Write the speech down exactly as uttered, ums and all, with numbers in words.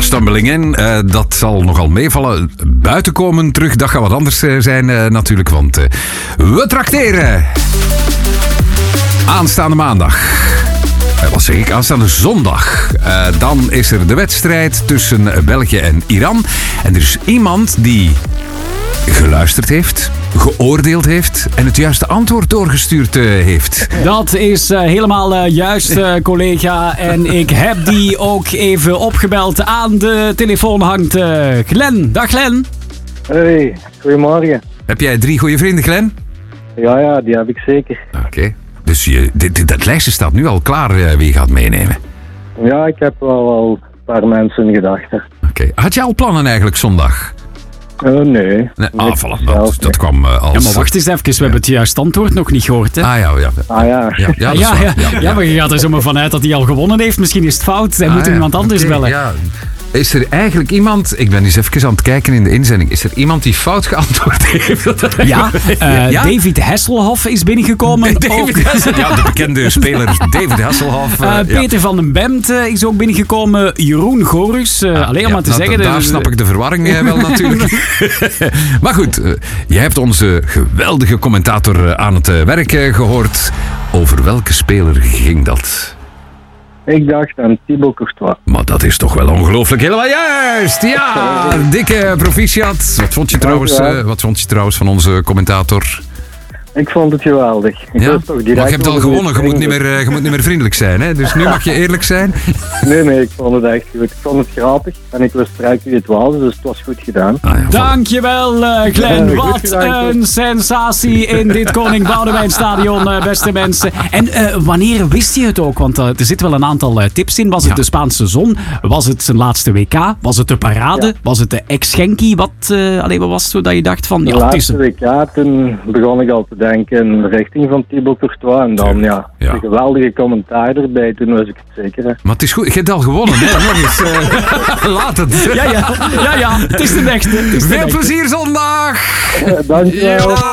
stammelingen. Uh, dat zal nogal meevallen. Buiten komen terug, dat gaat wat anders uh, zijn uh, natuurlijk. Want uh, we trakteren. Aanstaande maandag. Uh, wat zeg ik? Aanstaande zondag. Uh, dan is er de wedstrijd tussen België en Iran. En er is iemand die geluisterd heeft, geoordeeld heeft en het juiste antwoord doorgestuurd uh, heeft. Dat is uh, helemaal uh, juist, uh, collega. En ik heb die ook even opgebeld. Aan de telefoon hangt uh, Glenn. Dag Glenn. Hey, goedemorgen. Heb jij drie goede vrienden, Glenn? Ja, ja, die heb ik zeker. Oké. Okay. Dus je, dit, dit, dat lijstje staat nu al klaar uh, wie je gaat meenemen. Ja, ik heb wel al een paar mensen in gedachten. Oké. Okay. Had je al plannen eigenlijk zondag? Uh, nee. nee. Ah, voilà, dat, dat kwam uh, als... Ja, maar wacht eens even, we ja. hebben het juiste antwoord nog niet gehoord, hè? Ah ja, ja. Ah ja. Ja, ja, ja, ja, ja, ja, maar je gaat er zomaar vanuit dat hij al gewonnen heeft. Misschien is het fout, hij ah, moet ja. iemand anders okay, bellen. Ja. Is er eigenlijk iemand, ik ben eens even aan het kijken in de inzending, is er iemand die fout geantwoord heeft? Ja, uh, ja? David Hasselhoff is binnengekomen. David Hasselhoff, ja, de bekende speler David Hasselhoff. Uh, uh, Peter ja. van den Bemt uh, is ook binnengekomen. Jeroen Gorus, uh, ah, alleen om ja, maar te nou, zeggen. Daar dus, snap ik de verwarring uh, wel natuurlijk. Maar goed, uh, je hebt onze geweldige commentator uh, aan het uh, werk uh, gehoord. Over welke speler ging dat? Ik dacht aan Thibaut Courtois. Maar dat is toch wel ongelooflijk helemaal juist. Ja, dikke proficiat. Wat vond je trouwens, uh, wat vond je trouwens van onze commentator? Ik vond het geweldig. Ik ja? toch direct maar je hebt al gewonnen, je moet, niet meer, uh, je moet niet meer vriendelijk zijn. Hè? Dus nu mag je eerlijk zijn. Nee, nee, ik vond het echt goed. Ik vond het grappig en ik wist direct wie het was, dus het was goed gedaan. Ah, ja, dankjewel uh, Glenn, ja, wat gedaan, een sensatie in dit Koning Boudewijn Stadion, uh, beste mensen. En uh, wanneer wist je het ook? Want uh, er zitten wel een aantal uh, tips in. Was het ja. de Spaanse zon? Was het zijn laatste W K? Was het de parade? Ja. Was het de ex-Genki? Wat, uh, allee, wat was het zo dat je dacht van... De ja, laatste W K, toen begon ik al te denken in de richting van Thibaut Courtois. En dan, ja, ja. een geweldige commentaar erbij. Toen was ik het zeker. Hè. Maar het is goed, je hebt al gewonnen, hè? Nog eens. Uh, laat het. Ja, ja, ja, ja, het is de beste. Het is de Veel nechte. plezier zondag! Ja, dankjewel. Ja.